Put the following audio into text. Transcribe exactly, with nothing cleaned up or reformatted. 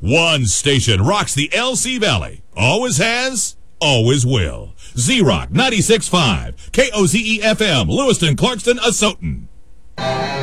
One station rocks the L C Valley. Always has, always will. Z-Rock ninety-six point five. K O Z E F M, Lewiston, Clarkston, Asotin.